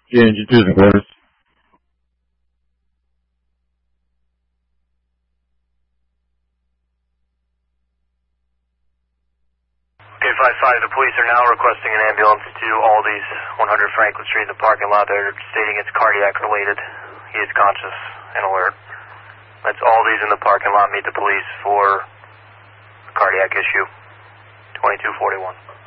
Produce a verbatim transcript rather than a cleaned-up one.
Yeah, engine two is in quarters. Okay, five five, the police are now requesting an ambulance to Aldi's, one hundred Franklin Street in the parking lot. They're stating it's cardiac related. He is conscious and alert. That's Aldi's in the parking lot. Meet the police for cardiac issue. twenty-two forty-one.